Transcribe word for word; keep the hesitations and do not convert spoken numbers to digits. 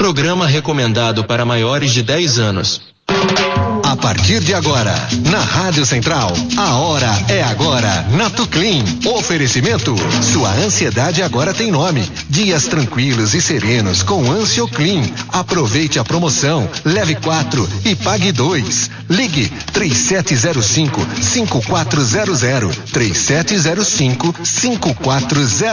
Programa recomendado para maiores de dez anos. A partir de agora, na Rádio Central, a hora é agora, na Tuclin. Oferecimento, sua ansiedade agora tem nome. Dias tranquilos e serenos com Ansioclin. Aproveite a promoção, leve quatro e pague dois. Ligue três sete zero cinco, cinco quatro zero zero, três sete zero cinco, cinco quatro zero zero.